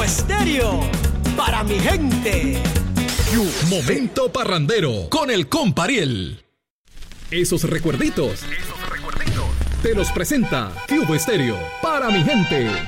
Estéreo, para mi gente. Momento parrandero con el Compariel. Esos recuerditos te los presenta Cubo Estéreo para mi gente.